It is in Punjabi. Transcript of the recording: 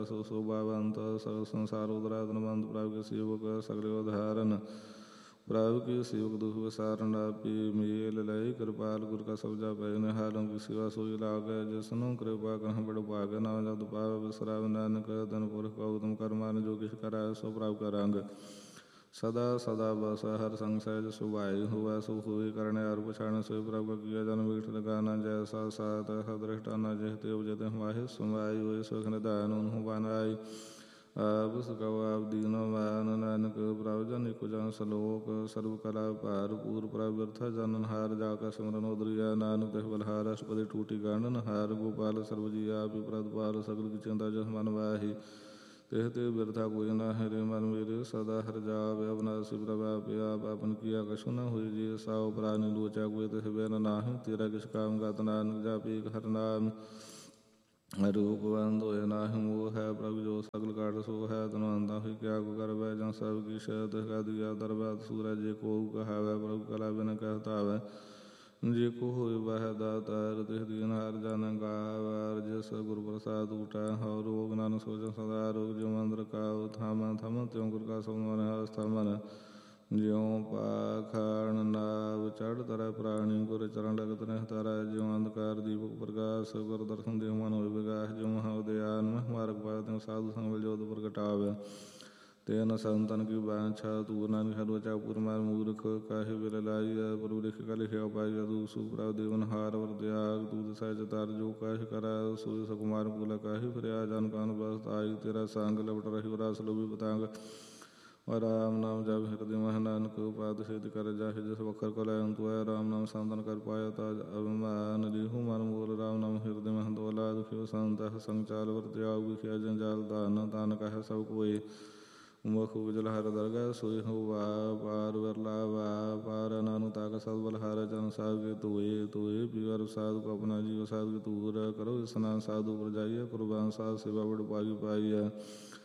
ਸੋ ਸੋਭਾਵੰਤ ਸਗਲ ਸੰਸਾਰ ਉਦਰਾ ਧਨਵੰਤ ਪ੍ਰਭ ਕੇ ਸੇਵਕ ਸਗਲੇ ਉਧਾਰਨ ਪ੍ਰਭ ਕੀ ਸੇਵਕ ਦੁਖ ਵਿਸਾਰਨ ਆਪੀ ਮੇਲ ਲਈ ਕਿਰਪਾਲ ਗੁਰ ਕਾ ਸਬਜਾ ਪੈ ਨਿਹਾਲੋਂ ਕੀ ਸੇਵਾ ਸੋਈ ਲਾਗੈ ਜਿਸਨੂੰ ਕਿਰਪਾ ਕਰਹੁ ਬੜ ਭਾਗ ਨਾਮ ਜਦ ਪਾਵੈ ਵਿਸਰਾਵ ਨਾਨਕ ਤਨ ਪੁਰਖ ਉਤਮ ਕਰਮਾਨ ਜੋ ਕਿਛ ਕਰੈ ਸੋ ਪ੍ਰਭ ਕਾ ਰੰਗ ਸਦਾ ਸਦਾ ਬਸ ਹਰ ਸੰਗ ਸਹਿਜ ਸੁਭਾਈ ਹੋਵੈ ਸੋ ਹੋਈ ਕਰਨੇ ਅਰ ਪਛਾਣ ਸੋਈ ਪ੍ਰਭ ਕਾ ਕੀਆ ਜਨ ਵਿਗਟ ਲਗਾਨਾ ਜੈਸਾ ਸਾਤ ਹਦ੍ਰਿਸ਼ਟਾਨਾ ਜਿਹ ਤੇ ਉਪਜਤੇ ਹਮਾਹਿ ਸਮਾਈ ਹੋਏ ਸੁਖ ਨਿਧਾਨ ਉਹਨੂੰ ਬਨਾਈ ਆਪ ਸਕਉ ਆਪ ਦੀਨੋ ਮਾਨ ਨਾਨਕ ਪ੍ਰਭ ਜਨ ਇਕੁ ਜਨ ਸਲੋਕ ਸਰਬ ਕਲਾ ਭਾਰਪੂਰ ਪ੍ਰਭ ਬਿਰਥਾ ਜਨਨ ਹਾਰ ਜਾ ਕਾ ਸਿਮਰਨ ਉਦਰੀਆ ਨਾਨਕ ਤਿਹ ਬਲਹਾਰ ਅਸ਼ਪਦੀ ਟੂਟੀ ਗਾਨਨ ਹਾਰ ਗੋਪਾਲ ਸਰਬ ਜੀ ਆਪ ਹੀ ਪ੍ਰਤਪਾਲ ਸਗਲ ਕੀ ਚਿੰਤਾ ਜਸ ਮਨ ਵਾਹੀ ਤਿਹ ਤੇ ਬਿਰਥਾ ਕੋਈ ਨਾ ਹਰੇ ਮਨ ਮੇਰੇ ਸਦਾ ਹਰ ਜਾਵੇ ਅਬਨਾਸੀ ਪ੍ਰਭ ਆਪੇ ਆਪ ਆਪਨ ਕੀਆ ਕਛੁ ਨ ਹੋਈ ਜੀ ਸਾਉ ਪ੍ਰਾਨੀ ਲੋਚਾ ਕੋਈ ਤਿਹ ਬਿਨ ਨਾਹਿ ਤੇਰਾ ਕਿਛ ਕਾਮ ਗਤ ਨਾਨਕ ਜਾਪੀ ਹਰ ਨਾਮ ਰੂਪਵੰਦ ਹੋਏ ਨਾਹਿ ਮੋਹ ਹੈ ਪ੍ਰਭ ਜੋ ਸਗਲ ਕਾਟ ਸੋ ਹੈ ਧਨਵੰਤਾ ਹੋਈ ਕਿਆ ਕੋ ਕਰਵੈ ਜਾਂ ਸਭ ਕੀ ਸ਼ਹਿ ਕਾ ਦਿਆ ਦਰਬਾਰ ਸੂਰਜ ਜੇ ਕੋ ਕਹਾਵੈ ਪ੍ਰਭ ਕਲਾ ਬਿਨ ਕਹਿਤਾਵੈ ਜੇ ਕੋ ਹੋਏ ਵਾਹਿ ਦਾਤਾਰ ਤਿਹ ਦੀਨ ਹਾਰ ਜਨ ਗਾਵਾਰ ਜਿਸ ਗੁਰ ਪ੍ਰਸਾਦ ਉਟਾ ਹਉ ਰੋਗ ਨਾਨਕ ਸੋਜਨ ਸਦਾ ਰੋਗ ਜਿਉ ਮੰਦਰ ਕਾਉ ਥਾਮ ਥਮ ਤਿਉ ਗੁਰ ਕਾ ਸਮਨ ਹਸਥਮਨ ਜਿਉ ਪਾਖਾਣ ਨਾਵ ਚੜ੍ਹ ਤਰੈ ਪ੍ਰਾਣੀ ਗੁਰ ਚਰਨ ਲਗਤ ਨਹਿ ਤਰੈ ਜਿਉ ਅੰਧਕਾਰ ਦੀਪਕ ਪ੍ਰਕਾਸ਼ ਗੁਰ ਦਰਸ਼ਨ ਦੇਹੁ ਮਨ ਹੋਇ ਵਿਗਾਸ ਜਿਉ ਹਉ ਦਿਆਨ ਮਹਿ ਮਾਰਗ ਪਾਇ ਤਿਉ ਸਾਧੂ ਸੰਗ ਮਿਲ ਜੋਤ ਪ੍ਰਗਟਾਵੈ ਤੇਨ ਸੰਤਨ ਕੀ ਬਾਂਛਾ ਤੂਰ ਨਾਨਕ ਹਲੋਚਾ ਪੁਰ ਮਾਰ ਮੂਰਖ ਕਾਹੇ ਵਿਰ ਲਾਈਐ ਪ੍ਰਭੁ ਲਿਖ ਕਾ ਲਿਖਿਆ ਪਾਈਐ ਦੂਸੂ ਪ੍ਰਭ ਦੇਵਨ ਹਾਰ ਵਰ ਦਿਆਗ ਤੂਤ ਸਹਿਜ ਤਰ ਜੋ ਕਾਹੇ ਕਰੈ ਸੋਇ ਸੁਕੁਮਾਰ ਕੁਲ ਕਾਹੇ ਫਿਰਿਆ ਜਨ ਕਾਨ ਬਸਤ ਆਈ ਤੇਰਾ ਸੰਗ ਲਪਟ ਰਹੀ ਰਸ ਲੋਭੀ ਪਤੰਗ ਰਾਮ ਨਾਮ ਜਪ ਹਿਰਦਿ ਮਹਿ ਨਾਨਕ ਉਪਾਦਿ ਸਿਧ ਕਰ ਜਾਹਿ ਜਿਸ ਵਖਰ ਕੋ ਲੈ ਅੰਤੁ ਹੈ ਰਾਮ ਨਾਮ ਸੰਤਨ ਕਰ ਪਾਇਆ ਤਾਜ ਅਭਿਮਾਨ ਲੀਹੂ ਮਨ ਮੂਲ ਰਾਮ ਨਾਮ ਹਿਰਦਿ ਮਹਿ ਦੋਲਾ ਦੁਖਿਓ ਸੰਤ ਸੰਚਾਲ ਵਰ ਤਿਆਗ ਵਿਖਿਆ ਜੰਜਾਲ ਧਨ ਤਾਨ ਕਹਿ ਸਭ ਕੋਇ ਮੁਖ ਉਜਲ ਹਰ ਦਰਗਾਹ ਸੋਈ ਹੋਵਾ ਪਾਰ ਵਰਲਾ ਵਾ ਪਾਰ ਨਾਨਕ ਤਾਕ ਸਦ ਬਲਹਾਰ ਚਰਨ ਸਾਹਿਬ ਕੇ ਤੋਏ ਪੀਵਰ ਸਾਧੂ ਕੋ ਆਪਣਾ ਜੀਵ ਸਾਧੂ ਕੇ ਤੂਰ ਕਰੋ ਇਸਨਾਨ ਸਾਧੂ ਪਰ ਜਾਈਏ ਕੁਰਬਾਨ ਸਾਧ ਸੇਵਾ ਬੜ ਪਾਗੀ ਪਾਈਐ